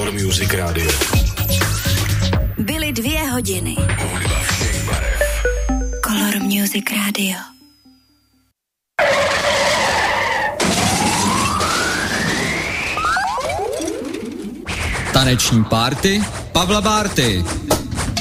Color Music Radio. Byly 2 hodiny. Hudba všech barev. Color Music Radio. Taneční party Pavla Bárty.